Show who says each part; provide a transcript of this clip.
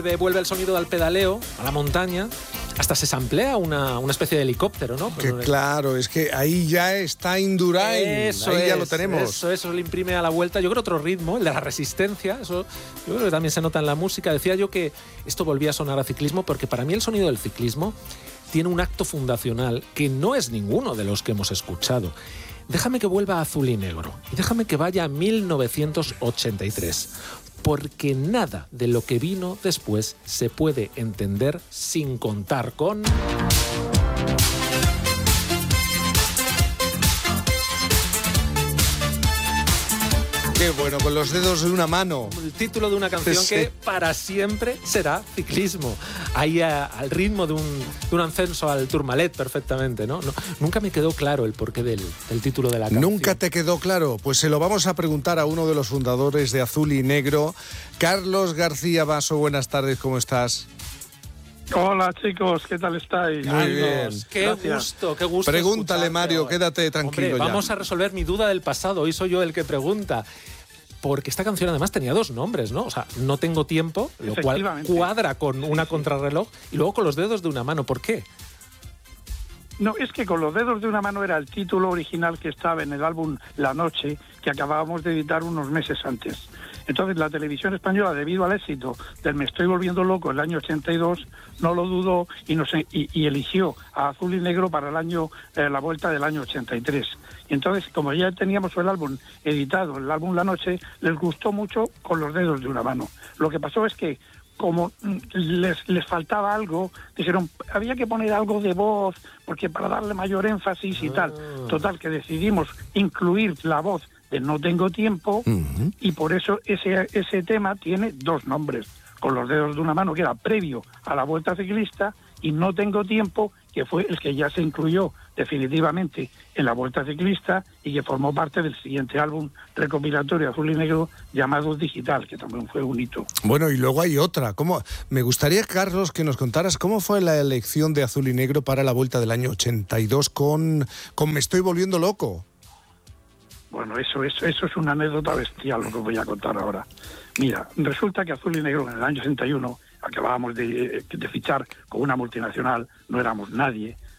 Speaker 1: vuelve el sonido del pedaleo a la montaña. Hasta se samplea una especie de helicóptero, ¿no?
Speaker 2: Que claro, es que ahí ya está Indurain, ahí ya lo tenemos.
Speaker 1: Eso le imprime a la vuelta, yo creo, otro ritmo, el de la resistencia. Eso yo creo que también se nota en la música. Decía yo que esto volvía a sonar a ciclismo porque para mí el sonido del ciclismo tiene un acto fundacional que no es ninguno de los que hemos escuchado. Déjame que vuelva a Azul y Negro y déjame que vaya a 1983, porque nada de lo que vino después se puede entender sin contar con...
Speaker 2: Qué bueno, con los dedos de una mano.
Speaker 1: El título de una canción que para siempre será ciclismo. Ahí al ritmo de un ascenso al Tourmalet perfectamente, ¿no? Nunca me quedó claro el porqué del título de la canción.
Speaker 2: ¿Nunca te quedó claro? Pues se lo vamos a preguntar a uno de los fundadores de Azul y Negro, Carlos García Basso. Buenas tardes, ¿cómo estás?
Speaker 3: Hola chicos, ¿qué tal estáis?
Speaker 2: Muy bien.
Speaker 1: Qué gusto.
Speaker 2: Pregúntale, Mario, quédate tranquilo.
Speaker 1: Hombre,
Speaker 2: ya.
Speaker 1: Vamos a resolver mi duda del pasado, hoy soy yo el que pregunta. Porque esta canción además tenía dos nombres, ¿no? O sea, No tengo tiempo, lo cual cuadra con una contrarreloj, y luego Con los dedos de una mano. ¿Por qué?
Speaker 3: No, es que Con los dedos de una mano era el título original que estaba en el álbum La Noche, que acabábamos de editar unos meses antes. Entonces la televisión española, debido al éxito del Me estoy volviendo loco el año 82, no lo dudó y eligió a Azul y Negro para el año la vuelta del año 83. Y entonces, como ya teníamos el álbum editado, el álbum La Noche, les gustó mucho Con los dedos de una mano. Lo que pasó es que, como les faltaba algo, dijeron, había que poner algo de voz, porque para darle mayor énfasis y tal. Total, que decidimos incluir la voz de No tengo tiempo, y por eso ese tema tiene dos nombres. Con los dedos de una mano, que era previo a la Vuelta Ciclista, y No tengo tiempo, que fue el que ya se incluyó definitivamente en la Vuelta Ciclista y que formó parte del siguiente álbum recopilatorio Azul y Negro llamado Digital, que también fue un hito.
Speaker 2: Bueno, y luego hay otra. Me gustaría, Carlos, que nos contaras cómo fue la elección de Azul y Negro para la Vuelta del año 82 con Me estoy volviendo loco.
Speaker 3: Bueno, eso es una anécdota bestial lo que os voy a contar ahora. Mira, resulta que Azul y Negro en el año 61 acabábamos de fichar con una multinacional, no éramos nadie,